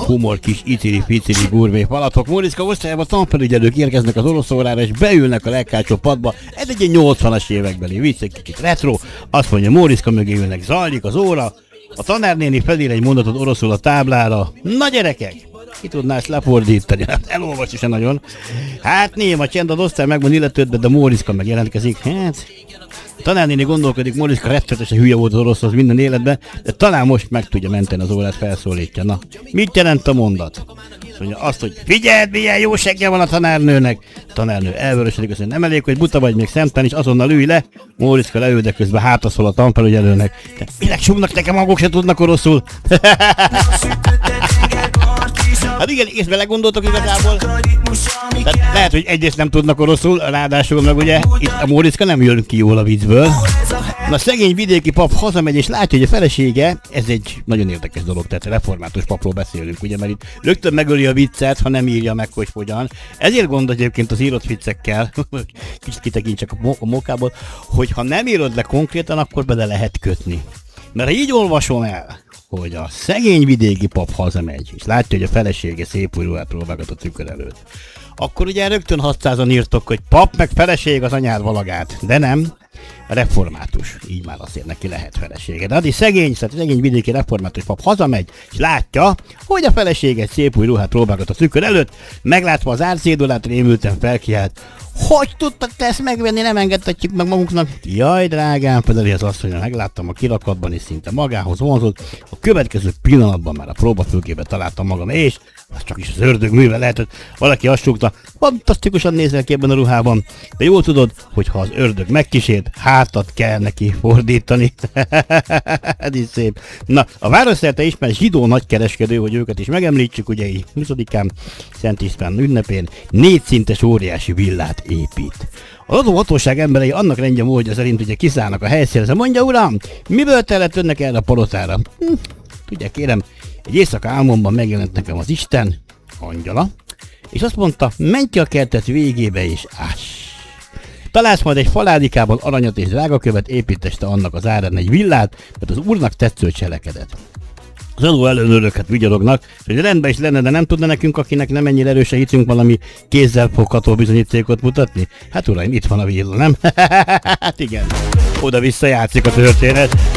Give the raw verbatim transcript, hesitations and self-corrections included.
humor kis icili-ficili gurmé falatok. Móriczka osztályában tanfelügyelők érkeznek az orosz órára, és beülnek a leghátsó padba. Ez egy nyolcvanas évekbeli vicc, egy kicsit retro. Azt mondja, Móriczka mögé ülnek, zajlik az óra. A tanárnéni felír egy mondatot oroszul a táblára. Na gyerekek! Ki tudná ezt lefordítani? Elolvasni se nagyon. Hát néma csend, az osztály megvan illetődve, de Móriczka megjelentkezik. Hát... A tanárnéni gondolkodik, Móriczka rettenetesen hülye volt az oroszhoz minden életben, de talán most meg tudja menteni az órát, felszólítja. Na, mit jelent a mondat? Azt mondja azt, hogy figyeld, milyen jó segge van a tanárnőnek. A tanárnő elvörösödik, azt mondja, nem elég, hogy buta vagy, még szemtelen is, azonnal ülj le. Móriczka leül, de közben hátaszol a tanfelügyelőnek. De minek súgnak nekem, maguk se tudnak oroszul. Hát igen, és belegondoltok igazából. Tehát lehet, hogy egyrészt nem tudnak oroszul, ráadásul meg ugye itt a Móriczka nem jön ki jól a viccből. Na, szegény vidéki pap hazamegy és látja, hogy a felesége, ez egy nagyon érdekes dolog, tehát református papról beszélünk, ugye, mert itt rögtön megöli a viccet, ha nem írja meg, hogy hogyan. Ezért gond egyébként az írott viccekkel, kicsit kitekintsek a, mo- a mókából, hogy ha nem írod le konkrétan, akkor bele lehet kötni. Mert ha így olvasom el, hogy a szegény vidéki pap hazamegy, és látja, hogy a felesége szép új ruhát próbálgat a tükör előtt, akkor ugye rögtön hatszázan írtok, hogy pap meg feleség az anyád valagát, de nem, református, így már azért neki lehet felesége. De addig szegény, tehát szegény vidéki református pap hazamegy, és látja, hogy a felesége egy szép új ruhát próbálgat a tükör előtt, meglátva az árcédulát rémülten felkiált, hogy tudtad te ezt megvenni, nem engedhetjük meg magunknak? Jaj, drágám, feleli az asszonya, megláttam a kirakatban, és szinte magához vonzott. A következő pillanatban már a próbafülkébe találtam magam, és az csak is az ördög műve lehetett. Valaki azt súgta, fantasztikusan nézel ki ebben a ruhában, de jól tudod, hogy ha az ördög megkísért, hátat kell neki fordítani. Ez is szép. Na, a városszerte ismert zsidó nagykereskedő, hogy őket is megemlítsük, ugye így huszadikán Szent István ünnepén négyszintes óriási villát épít. Az adóhatóság emberei annak rendje módja szerint ugye kiszállnak a helyszínre, mondja, uram, miből tellett önnek erre a palotára? Hm, tudja, kérem, egy éjszaka álmomban megjelent nekem az Isten, angyala, és azt mondta, menj ki a kertet végébe és áss. Találsz majd egy faládikában aranyat és drágakövet, építeste annak az árán egy villát, mert az úrnak tetsző cselekedet. Az adó ellenőröket vigyorognak, hogy rendben is lenne, de nem tudna nekünk, akinek nem ennyire erőse hitünk, valami kézzel fogható bizonyítékot mutatni? Hát uraim, itt van a villa, nem? Hát igen, oda-vissza játszik a történet.